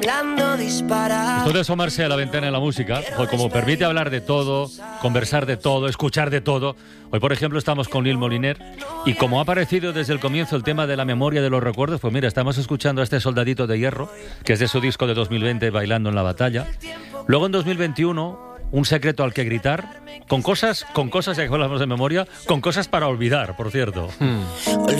Esto de asomarse a la ventana de la música, como permite hablar de todo, conversar de todo, escuchar de todo. Hoy, por ejemplo, estamos con Lil Moliner y como ha aparecido desde el comienzo el tema de la memoria de los recuerdos, pues mira, estamos escuchando a este Soldadito de Hierro, que es de su disco de 2020, Bailando en la Batalla. Luego en 2021, Un secreto al que gritar, con cosas, ya que hablamos de memoria, con cosas para olvidar, por cierto.